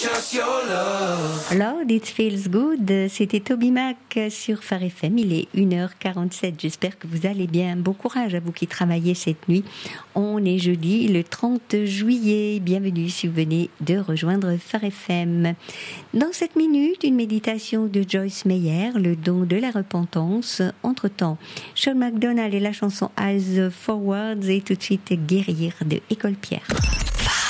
Lord, It Feels Good, c'était Toby Mac sur Phare FM, il est 1h47, j'espère que vous allez bien, bon courage à vous qui travaillez cette nuit, on est jeudi le 30 juillet, bienvenue si vous venez de rejoindre Phare FM. Dans cette minute, une méditation de Joyce Meyer, le don de la repentance, entre-temps, Sean McDonald et la chanson Eyes Forward et tout de suite Guérir de École Pierre.